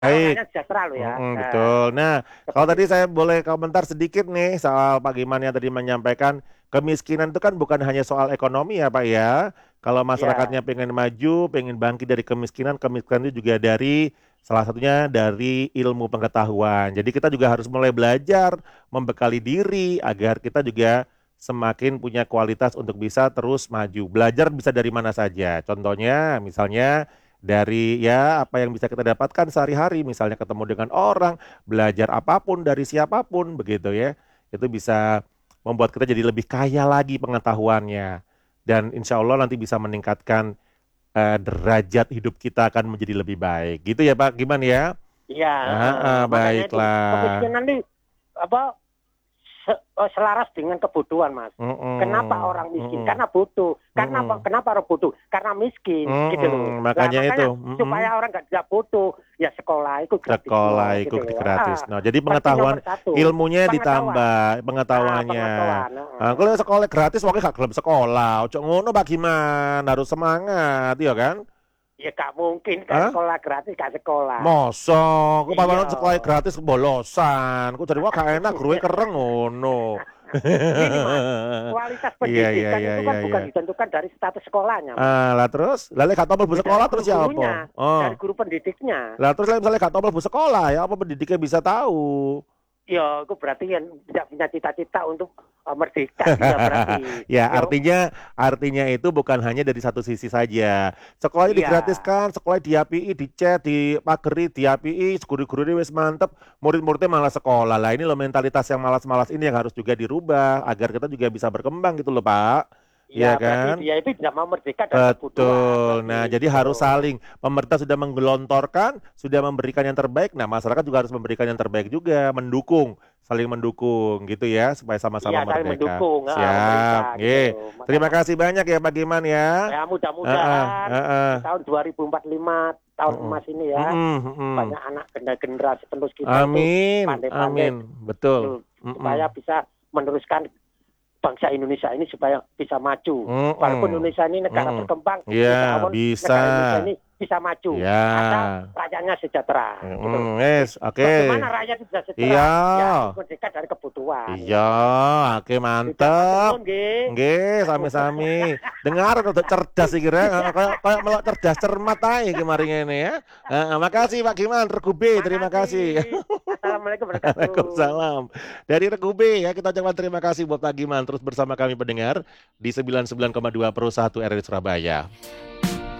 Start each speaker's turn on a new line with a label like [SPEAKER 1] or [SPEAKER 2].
[SPEAKER 1] Baik.
[SPEAKER 2] Orang-orangnya sejahtera loh ya.
[SPEAKER 1] Betul. Nah, kalau
[SPEAKER 2] Seperti
[SPEAKER 1] tadi
[SPEAKER 2] itu.
[SPEAKER 1] saya boleh komentar sedikit nih soal Pak Giman yang tadi menyampaikan kemiskinan itu kan bukan hanya soal ekonomi ya Pak ya. Kalau masyarakatnya
[SPEAKER 2] Ya,
[SPEAKER 1] pengen maju, pengen bangkit dari kemiskinan, kemiskinan itu juga dari salah satunya dari ilmu pengetahuan. Jadi kita juga harus mulai belajar, membekali diri agar kita juga semakin punya kualitas untuk bisa terus maju. Belajar bisa dari mana saja. Contohnya, misalnya dari ya apa yang bisa kita dapatkan sehari-hari, misalnya ketemu dengan orang, belajar apapun dari siapapun begitu ya. Itu bisa membuat kita jadi lebih kaya lagi pengetahuannya. Dan insya Allah nanti bisa meningkatkan derajat hidup kita akan menjadi lebih baik. Gitu ya Pak, gimana ya?
[SPEAKER 2] iya. Makanya itu
[SPEAKER 1] Baiklah.
[SPEAKER 2] kemiskinan nih apa selaras dengan kebutuhan, Mas. Kenapa
[SPEAKER 1] Mm-mm,
[SPEAKER 2] orang miskin?
[SPEAKER 1] mm-mm,
[SPEAKER 2] Karena butuh. Karena apa?
[SPEAKER 1] mm-mm,
[SPEAKER 2] Kenapa orang butuh? Karena miskin, gitu loh. Lah
[SPEAKER 1] makanya itu.
[SPEAKER 2] makanya supaya orang nggak butuh, ya sekolah itu gratis
[SPEAKER 1] Sekolah
[SPEAKER 2] no,
[SPEAKER 1] ikut
[SPEAKER 2] gitu loh.
[SPEAKER 1] gratis. Nah, jadi
[SPEAKER 2] Pasti
[SPEAKER 1] pengetahuan
[SPEAKER 2] nomor satu.
[SPEAKER 1] ilmunya
[SPEAKER 2] Pengetahuan.
[SPEAKER 1] ditambah, pengetahuannya.
[SPEAKER 2] Pengetahuan.
[SPEAKER 1] Kalau sekolah gratis, pokoknya gak gelem sekolah. Ojo ngono Pak Giman, harus semangat, ya kan?
[SPEAKER 2] Ya gak mungkin kan
[SPEAKER 1] Hah?
[SPEAKER 2] sekolah gratis gak sekolah.
[SPEAKER 1] Mosok, aku
[SPEAKER 2] Iya.
[SPEAKER 1] pamangan sekolah gratis kebolosan. Aku jadi wah gak enak, gurunya kereng ngono.
[SPEAKER 2] Gini, Mas. Kualitas
[SPEAKER 1] Iya, iya,
[SPEAKER 2] pendidikan
[SPEAKER 1] iya,
[SPEAKER 2] itu
[SPEAKER 1] iya,
[SPEAKER 2] kan
[SPEAKER 1] iya.
[SPEAKER 2] bukan ditentukan dari status sekolahnya, Mas.
[SPEAKER 1] Lah terus, lalu gak tau mlebu
[SPEAKER 2] Ya dari
[SPEAKER 1] sekolah terus ya apa?
[SPEAKER 2] guru-gurunya,
[SPEAKER 1] Oh.
[SPEAKER 2] dari guru pendidiknya.
[SPEAKER 1] Lah terus misalnya gak tau mlebu sekolah ya apa pendidiknya bisa tahu?
[SPEAKER 2] Ya, itu berarti yang tidak punya cita-cita untuk merdeka dia berarti.
[SPEAKER 1] Ya,
[SPEAKER 2] Yo,
[SPEAKER 1] artinya itu bukan hanya dari satu sisi saja. Sekolahnya
[SPEAKER 2] iya,
[SPEAKER 1] digratiskan, sekolah diapii, dicet, dipageri, diapii, guru-guru wis mantep, murid-muridnya malah sekolah. Lah ini loh mentalitas yang malas-malas ini yang harus juga dirubah agar kita juga bisa berkembang gitu loh, Pak.
[SPEAKER 2] ya
[SPEAKER 1] Iya
[SPEAKER 2] berarti
[SPEAKER 1] kan?
[SPEAKER 2] dia itu tidak mau merdeka dari kebutuhan
[SPEAKER 1] Betul.
[SPEAKER 2] berarti
[SPEAKER 1] Nah, jadi
[SPEAKER 2] gitu
[SPEAKER 1] harus
[SPEAKER 2] loh.
[SPEAKER 1] saling. Pemerintah sudah menggelontorkan, sudah memberikan yang terbaik. Nah, masyarakat juga harus memberikan yang terbaik juga, mendukung, saling mendukung gitu ya, supaya
[SPEAKER 2] Iya,
[SPEAKER 1] sama-sama
[SPEAKER 2] saling
[SPEAKER 1] merdeka.
[SPEAKER 2] mendukung pemerintah
[SPEAKER 1] Siap.
[SPEAKER 2] gitu
[SPEAKER 1] Ye.
[SPEAKER 2] loh.
[SPEAKER 1] Terima
[SPEAKER 2] Makanya
[SPEAKER 1] kasih banyak ya Pak Giman ya.
[SPEAKER 2] ya
[SPEAKER 1] Heeh,
[SPEAKER 2] mudah-mudahan
[SPEAKER 1] heeh.
[SPEAKER 2] di tahun 2045 tahun
[SPEAKER 1] Heeh.
[SPEAKER 2] emas ini ya
[SPEAKER 1] Heeh, heeh.
[SPEAKER 2] banyak anak generasi penerus kita itu
[SPEAKER 1] Amin,
[SPEAKER 2] pandai-pandai
[SPEAKER 1] amin. Betul.
[SPEAKER 2] gitu,
[SPEAKER 1] Heeh.
[SPEAKER 2] supaya bisa meneruskan bangsa Indonesia ini supaya bisa maju. Walaupun
[SPEAKER 1] Heeh.
[SPEAKER 2] Indonesia ini negara
[SPEAKER 1] Heeh.
[SPEAKER 2] berkembang, insya
[SPEAKER 1] Ya,
[SPEAKER 2] Allah
[SPEAKER 1] bisa.
[SPEAKER 2] negara Indonesia ini bisa maju. Asal
[SPEAKER 1] Ya.
[SPEAKER 2] rakyatnya sejahtera. Gitu loh.
[SPEAKER 1] Yes, oke.
[SPEAKER 2] Bagaimana rakyat bisa
[SPEAKER 1] Iya.
[SPEAKER 2] sejahtera? Ya harus merdeka dari kebutuhan.
[SPEAKER 1] Iya,
[SPEAKER 2] Gitu loh.
[SPEAKER 1] oke
[SPEAKER 2] Sudah matur
[SPEAKER 1] mantep.
[SPEAKER 2] nuwun nggih.
[SPEAKER 1] Nggih, sami-sami. Dengar rada cerdas iki kira kayak melok cerdas cermat ae iki mari ngene ya. Heeh, makasih Pak Giman Regu B, terima kasih.
[SPEAKER 2] Makasih. Assalamualaikum warahmatullahi.
[SPEAKER 1] Waalaikumsalam. Dari Regu B ya kita ucapkan terima kasih buat Pak Giman terus bersama kami pendengar di 99,2 Pro 1 RRI Surabaya.